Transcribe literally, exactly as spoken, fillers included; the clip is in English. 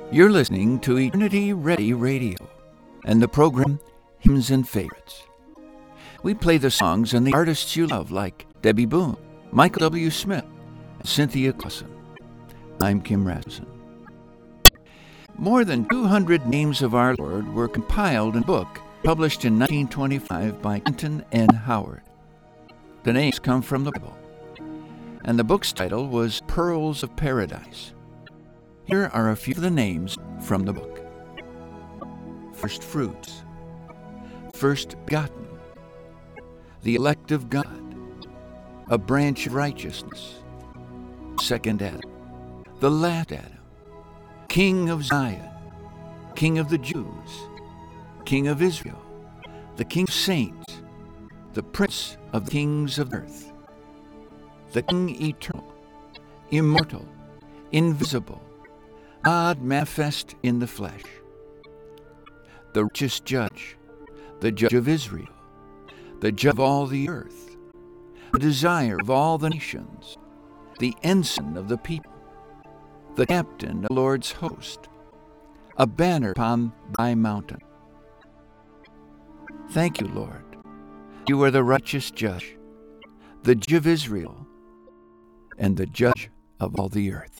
You're listening to Eternity Ready Radio and the program Hymns and Favorites. We play the songs and the artists you love like Debbie Boone, Michael W. Smith, and Cynthia Clausen. I'm Kim Rasmussen. More than two hundred names of our Lord were compiled in a book published in nineteen twenty-five by Kenton N. Howard. The names come from the Bible, and the book's title was Pearls of Paradise. Here are a few of the names from the book. First fruits, first begotten, the elect of God, a branch of righteousness, second Adam, the last Adam, King of Zion, King of the Jews, King of Israel, the King of Saints, the Prince of the Kings of earth, the King eternal, immortal, invisible, God manifest in the flesh, the righteous judge, the judge of Israel, the judge of all the earth, the desire of all the nations, the ensign of the people, the captain of the Lord's host, a banner upon thy mountain. Thank you, Lord. You are the righteous judge, the judge of Israel, and the judge of all the earth.